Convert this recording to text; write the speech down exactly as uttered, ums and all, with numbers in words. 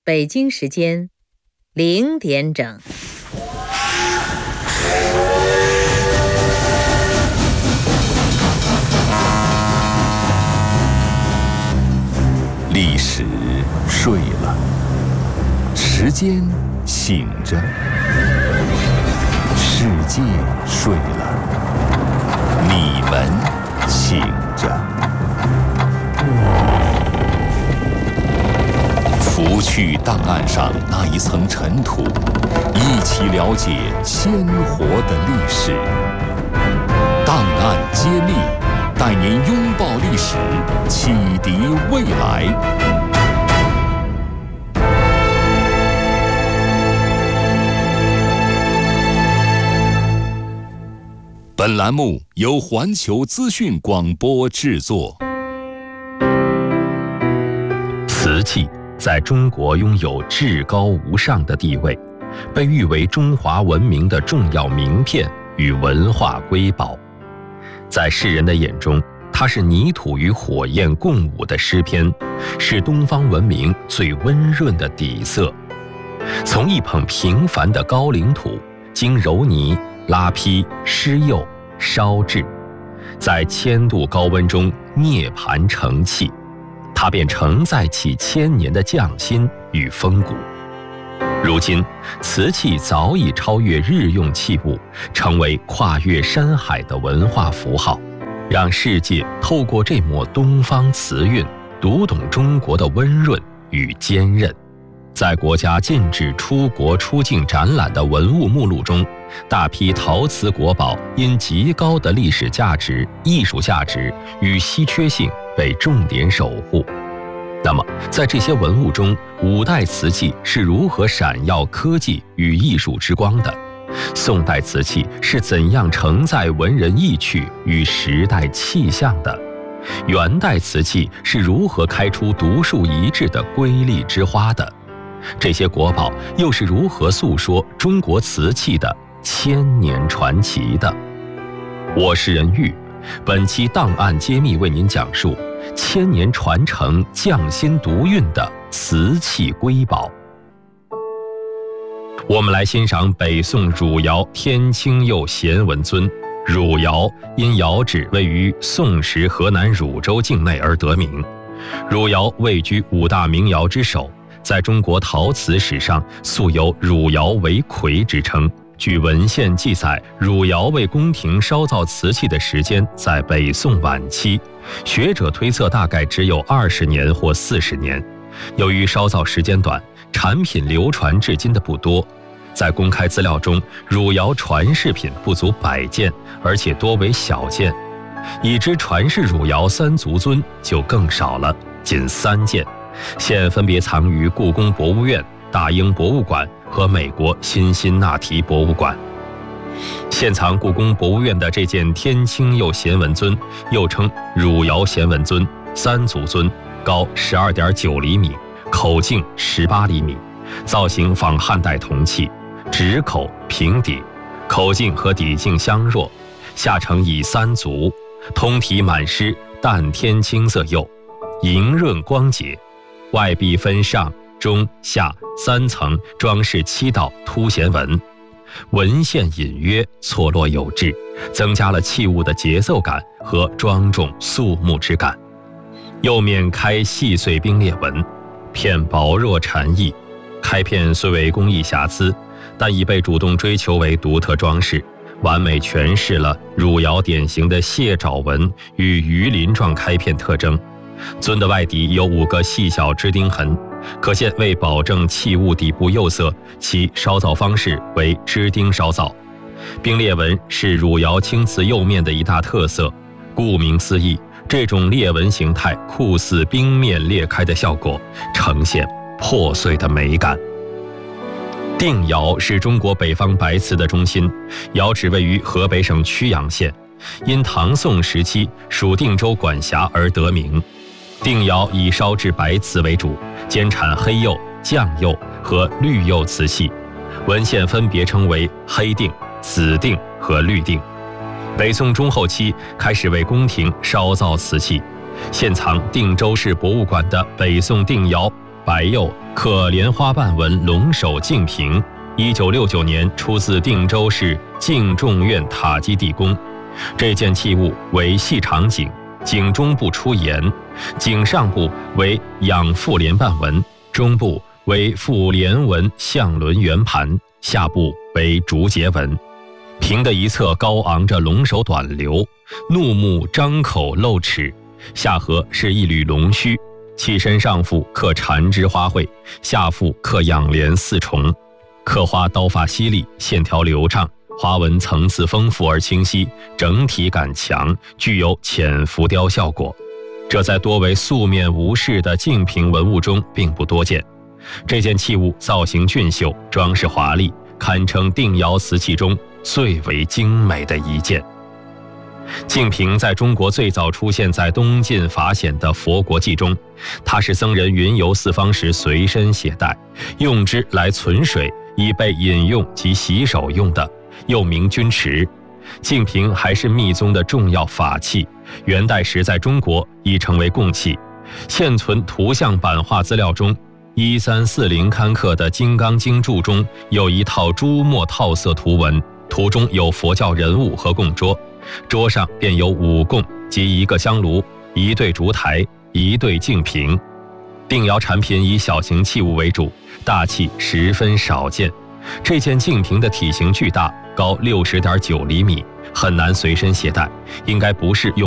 北京时间零点整。 历史睡了，时间醒着，世界睡了，你们醒着。拂去档案上那一层尘土，一起了解鲜活的历史。档案揭秘，带您拥抱历史，启迪未来。本栏目由环球资讯广播制作。 瓷器在中国拥有至高无上的地位，被誉为中华文明的重要名片与文化瑰宝。在世人的眼中，它是泥土与火焰共舞的诗篇，是东方文明最温润的底色。从一捧平凡的高岭土，经揉泥、拉坯、施釉、烧制，在千度高温中涅槃成器，它便承载起千年的匠心与风骨。如今，瓷器早已超越日用器物，成为跨越山海的文化符号，让世界透过这抹东方瓷韵，读懂中国的温润与坚韧。在国家禁止出国出境展览的文物目录中，大批陶瓷国宝因极高的历史价值、艺术价值与稀缺性被重点守护。那么，在这些文物中，五代瓷器是如何闪耀科技与艺术之光的？宋代瓷器是怎样承载文人意趣与时代气象的？元代瓷器是如何开出独树一帜的瑰丽之花的？这些国宝又是如何诉说中国瓷器的千年传奇的？我是任玉，本期档案揭秘为您讲述千年传承匠心独运的瓷器瑰宝。我们来欣赏北宋汝窑天青釉贤文尊。汝窑因窑址位于宋时河南汝州境内而得名。汝窑位居五大名窑之首，在中国陶瓷史上素有汝窑为魁之称。据文献记载，汝窑为宫廷烧造瓷器的时间在北宋晚期，学者推测大概只有二十年或四十年。由于烧造时间短，产品流传至今的不多。在公开资料中，汝窑传世品不足百件，而且多为小件。已知传世汝窑三足尊就更少了，仅三件，现分别藏于故宫博物院、大英博物馆和美国辛辛那提博物馆。现藏故宫博物院的这件天青釉贤文尊，又称汝窑贤文尊、三足尊，高 十二点九厘米，口径十八厘米，造型仿汉代铜器，直口平底，口径和底径相若，下承以三足，通体满施淡天青色釉，莹润光洁，外壁分上、中、下三层装饰七道凸弦纹，纹线隐约，错落有致，增加了器物的节奏感和庄重肃穆之感。釉面开细碎冰裂纹，片薄弱蝉翼，开片虽为工艺瑕疵，但已被主动追求为独特装饰，完美诠释了汝窑典型的蟹爪纹与鱼鳞状开片特征。尊的外底有五个细小支钉痕，可见为保证器物底部釉色，其烧造方式为支钉烧造。冰裂纹是汝窑青瓷釉面的一大特色，顾名思义，这种裂纹形态酷似冰面裂开的效果，呈现破碎的美感。定窑是中国北方白瓷的中心，窑址位于河北省曲阳县，因唐宋时期属定州管辖而得名。定窑以烧制白瓷为主，兼产黑釉、酱釉和绿釉瓷器，文献分别称为黑定、紫定和绿定。北宋中后期开始为宫廷烧造瓷器，现藏定州市博物馆的北宋定窑白釉刻莲花瓣纹龙首净瓶，一九六九年出自定州市敬重院塔基地宫。这件器物为细长颈，颈中部出檐，颈上部为仰覆莲瓣纹，中部为覆莲纹象轮圆盘，下部为竹节纹。瓶的一侧高昂着龙首短流，怒目张口露齿，下颌是一缕龙须，器身上腹刻缠枝花卉，下腹刻仰莲四重，刻花刀法犀利，线条流畅，花纹层次丰富而清晰，整体感强，具有浅浮雕效果。这在多为素面无饰的净瓶文物中并不多见。这件器物造型俊秀，装饰华丽，堪称定窑瓷器中最为精美的一件。净瓶在中国最早出现在东晋法显的《佛国记》中，它是僧人云游四方时随身携带，用之来存水，以备饮用及洗手用的，又名钧池。净瓶还是密宗的重要法器，元代时在中国已成为供器。现存图像版画资料中，一三四零刊刻的《金刚经注》中有一套朱墨套色图文，图中有佛教人物和供桌，桌上便有五供及一个香炉、一对烛台、一对净瓶。定窑产品以小型器物为主，大器十分少见。这件净瓶的体型巨大，高 六十点九厘米，很难随身携带，应该不是用